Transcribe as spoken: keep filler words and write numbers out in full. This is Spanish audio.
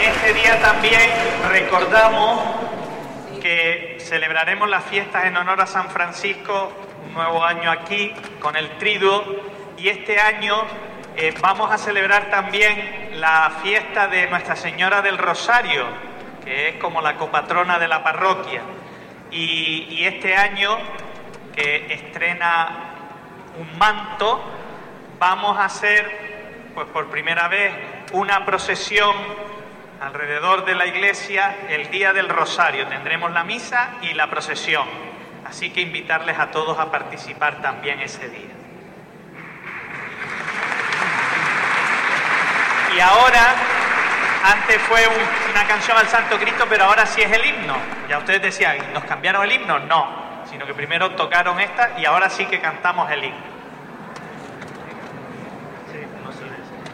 este día también recordamos que celebraremos las fiestas en honor a San Francisco, un nuevo año aquí con el Triduo, y este año eh, vamos a celebrar también la fiesta de Nuestra Señora del Rosario, que es como la copatrona de la parroquia, y, y este año que estrena un manto, vamos a hacer pues por primera vez una procesión alrededor de la iglesia el día del Rosario. Tendremos la misa y la procesión, así que invitarles a todos a participar también ese día. Y ahora, antes fue un, una canción al Santo Cristo, pero ahora sí es el himno. Ya ustedes decían, ¿nos cambiaron el himno? No, sino que primero tocaron esta y ahora sí que cantamos el himno.